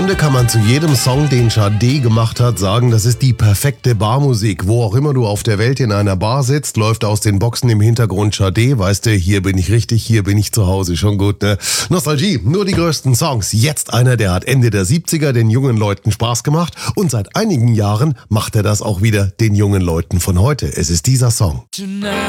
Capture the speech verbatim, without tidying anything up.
Grunde kann man zu jedem Song, den Sade gemacht hat, sagen, das ist die perfekte Barmusik. Wo auch immer du auf der Welt in einer Bar sitzt, läuft aus den Boxen im Hintergrund Sade. Weißt du, hier bin ich richtig, hier bin ich zu Hause. Schon gut, ne? Nostalgie, nur die größten Songs. Jetzt einer, der hat Ende der siebziger den jungen Leuten Spaß gemacht. Und seit einigen Jahren macht er das auch wieder den jungen Leuten von heute. Es ist dieser Song.